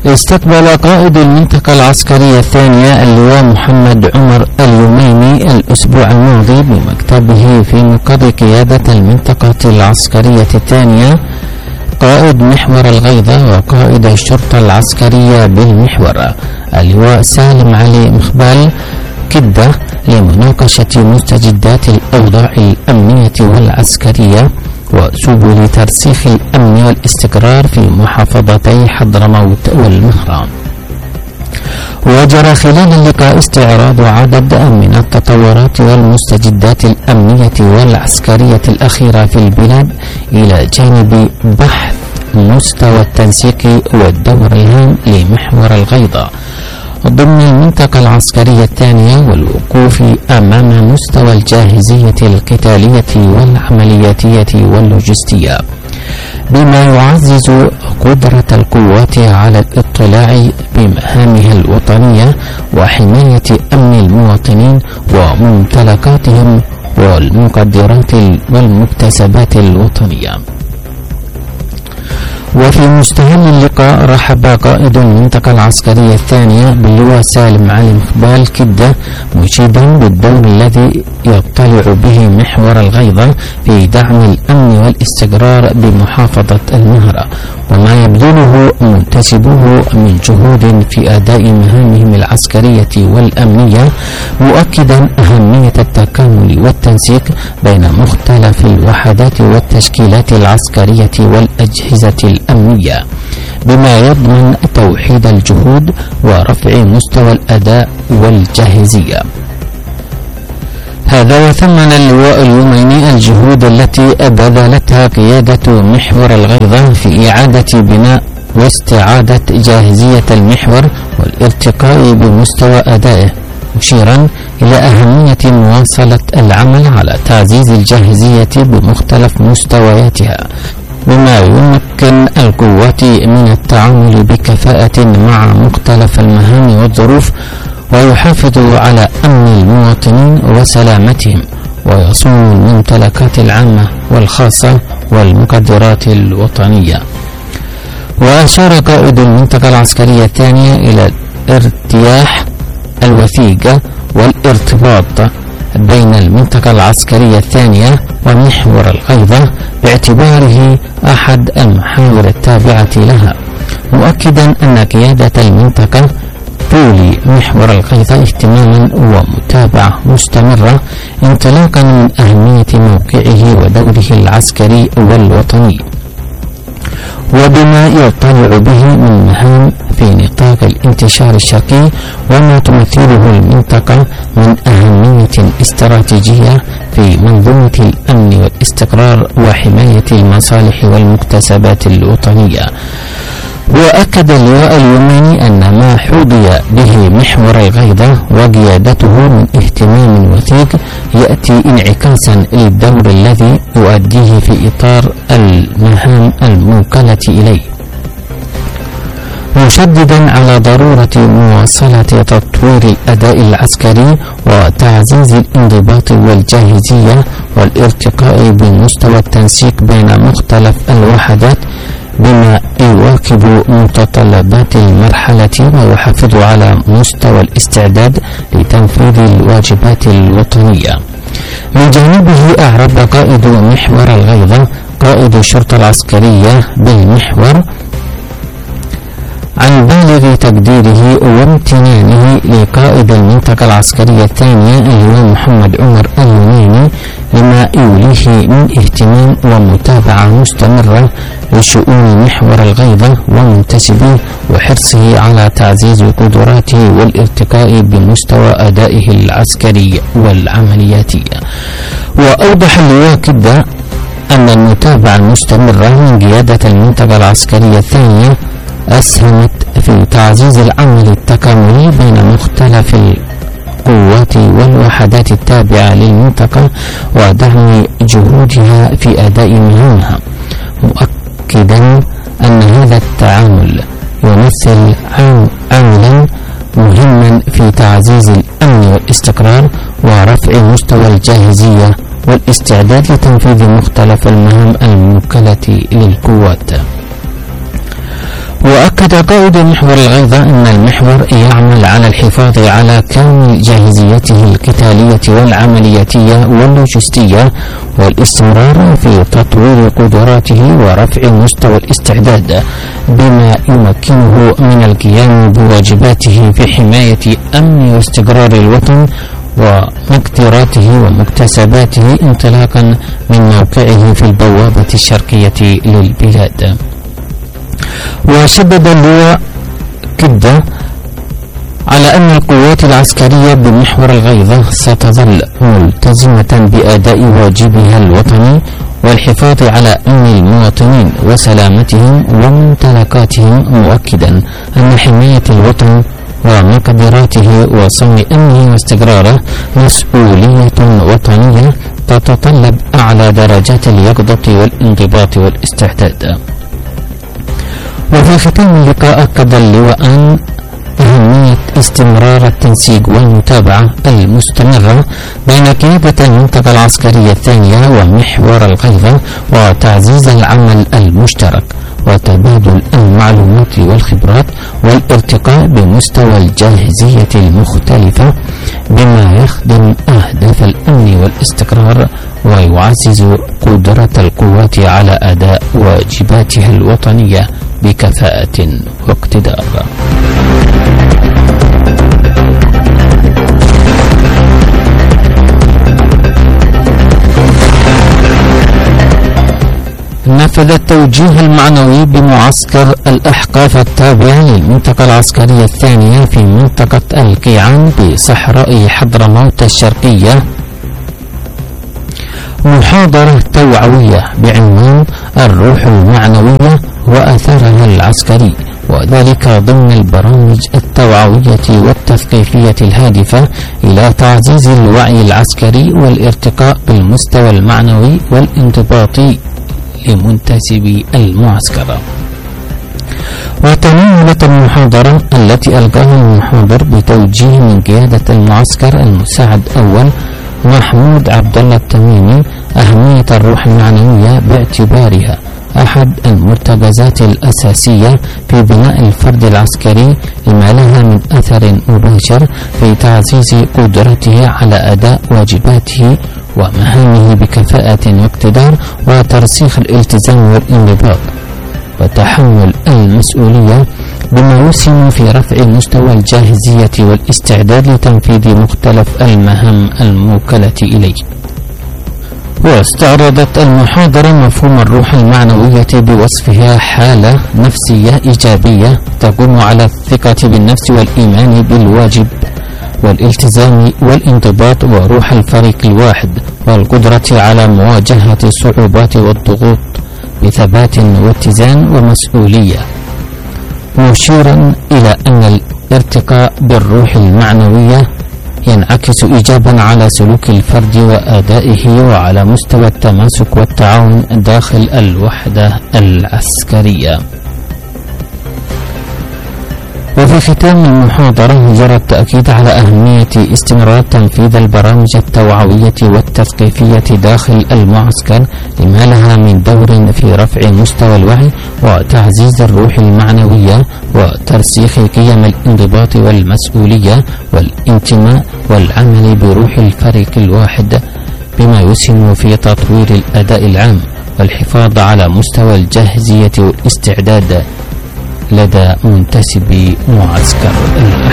استقبل قائد المنطقة العسكرية الثانية اللواء محمد عمر اليميني الأسبوع الماضي بمكتبه في مقر قيادة المنطقة العسكرية الثانية قائد محور الغيضة وقائد الشرطة العسكرية بالمحور اللواء سالم علي مخبال كدة لمناقشة مستجدات الأوضاع الأمنية والعسكرية وسبل ترسيخ الأمن والاستقرار في محافظتي حضرموت والمهران. وجرى خلال اللقاء استعراض عدد من التطورات والمستجدات الأمنية والعسكرية الأخيرة في البلاد إلى جانب بحث مستوى التنسيق والدور الهام لمحور الغيضة ضمن المنطقة العسكرية الثانية والوقوف أمام مستوى الجاهزية القتالية والعملياتية واللوجستية بما يعزز قدرة القوات على الاطلاع بمهامها الوطنية وحماية أمن المواطنين وممتلكاتهم والمقدرات والمكتسبات الوطنية. وفي مستهل اللقاء رحب قائد المنطقة العسكرية الثانية باللواء سالم علي مخبال كدة مشيدا بالدور الذي يطلع به محور الغيضة في دعم الأمن والاستقرار بمحافظة المهرة وما يبذله منتسبوه من جهود في أداء مهامهم العسكرية والأمنية مؤكدا أهمية التكامل والتنسيق بين مختلف الوحدات والتشكيلات العسكرية والأجهزة الأمنية بما يضمن توحيد الجهود ورفع مستوى الأداء والجاهزية. هذا وثمن اللواء اليميني الجهود التي بذلتها قيادة محور الغيضة في إعادة بناء واستعادة جاهزية المحور والارتقاء بمستوى أدائه مشيرا إلى أهمية مواصلة العمل على تعزيز الجاهزية بمختلف مستوياتها بما يمكن القوات من التعامل بكفاءة مع مختلف المهام والظروف ويحافظ على أمن المواطنين وسلامتهم ويصون الممتلكات العامة والخاصة والمقدرات الوطنية. وأشار قائد المنطقة العسكرية الثانية إلى الارتياح الوثيق والارتباط بين المنطقة العسكرية الثانية ومحور الغيضة باعتباره أحد المحاور التابعة لها مؤكدا أن قيادة المنطقة تولي محور الغيضة اهتماما ومتابعة مستمرة انطلاقا من أهمية موقعه ودوره العسكري والوطني وبما يطلع به من مهام في نطاق الانتشار الشرقي وما تمثله المنطقة من أهمية استراتيجية في منظومة الأمن والاستقرار وحماية المصالح والمكتسبات الوطنية. وأكد اللواء اليميني أن ما حوضي به محور الغيضة وقيادته من اهتمام وثيق يأتي انعكاسا للدور الذي يؤديه في إطار المهام الموكلة إليه مشددا على ضرورة مواصلة تطوير الأداء العسكري وتعزيز الانضباط والجاهزية والارتقاء بمستوى التنسيق بين مختلف الوحدات بما يواكب متطلبات المرحلة ويحافظ على مستوى الاستعداد لتنفيذ الواجبات الوطنية. من جانبه أعرب قائد محور الغيضة قائد الشرطة العسكرية بالمحور عن بالغ تقديره وامتنانه لقائد المنطقة العسكرية الثانية اللواء محمد عمر اليميني لما يوليه من اهتمام ومتابعة مستمرة لشؤون محور الغيضة ومنتسبيه وحرصه على تعزيز قدراته والارتقاء بمستوى أدائه العسكري والعملياتي. وأوضح اللواء كدة أن المتابعة المستمرة من قيادة المنطقة العسكرية الثانية أسهمت في تعزيز العمل التكاملي بين مختلف القوات والوحدات التابعة للمنطقة ودعم جهودها في أداء مهامها مؤكدا أن هذا التعامل يمثل عاملا مهما في تعزيز الأمن والاستقرار ورفع مستوى الجاهزية والاستعداد لتنفيذ مختلف المهام الموكلة للقوات. وأكد قائد محور الغيضة أن المحور يعمل على الحفاظ على كامل جاهزيته القتالية والعملياتية واللوجستية والاستمرار في تطوير قدراته ورفع مستوى الاستعداد بما يمكنه من القيام بواجباته في حماية أمن واستقرار الوطن ومقدراته ومكتسباته انطلاقا من موقعه في البوابة الشرقية للبلاد. وشدد اللواء كدة على أن القوات العسكرية بمحور الغيضة ستظل ملتزمة بأداء واجبها الوطني والحفاظ على أمن المواطنين وسلامتهم وممتلكاتهم، مؤكدا أن حماية الوطن ومقدراته وصون أمنه واستقراره مسؤولية وطنية تتطلب أعلى درجات اليقظة والانضباط والاستعداد. وفي ختام اللقاء أكد اللواءان أهمية استمرار التنسيق والمتابعة المستمرة بين قيادة المنطقة العسكرية الثانية ومحور الغيضة وتعزيز العمل المشترك وتبادل المعلومات والخبرات والارتقاء بمستوى الجاهزية المختلفة بما يخدم أهداف الأمن والاستقرار ويعزز قدرة القوات على أداء واجباتها الوطنية بكفاءة واقتدار. نفذ التوجيه المعنوي بمعسكر الأحقاف التابع للمنطقة العسكرية الثانية في منطقة القيعان بصحراء حضرموت الشرقية محاضرة توعوية بعنوان الروح المعنوية وأثرها العسكري، وذلك ضمن البرامج التوعوية والتثقيفية الهادفة إلى تعزيز الوعي العسكري والارتقاء بالمستوى المعنوي والانضباطي لمنتسبي المعسكر. وتناولت المحاضرة التي ألقاها المحاضر بتوجيه من قيادة المعسكر المساعد أول محمود عبد الله التميمي أهمية الروح المعنوية باعتبارها أحد المرتكزات الأساسية في بناء الفرد العسكري لما لها من أثر مباشر في تعزيز قدرته على أداء واجباته ومهامه بكفاءة واقتدار وترسيخ الالتزام والانضباط وتحمل المسؤولية بما يسهم في رفع مستوى الجاهزية والاستعداد لتنفيذ مختلف المهام الموكلة إليه. واستعرضت المحاضرة مفهوم الروح المعنوية بوصفها حالة نفسية إيجابية تقوم على الثقة بالنفس والإيمان بالواجب والالتزام والانضباط وروح الفريق الواحد والقدرة على مواجهة الصعوبات والضغوط بثبات واتزان ومسؤولية، مشيرا إلى أن الارتقاء بالروح المعنوية ينعكس إيجابا على سلوك الفرد وأدائه وعلى مستوى التماسك والتعاون داخل الوحدة العسكرية. وفي ختام المحاضرة جرى التأكيد على أهمية استمرار تنفيذ البرامج التوعوية والتثقيفية داخل المعسكر لما لها من دور في رفع مستوى الوعي وتعزيز الروح المعنوية وترسيخ قيم الانضباط والمسؤولية والانتماء والعمل بروح الفريق الواحد بما يسهم في تطوير الأداء العام والحفاظ على مستوى الجاهزية والاستعداد لدى منتسبي معسكر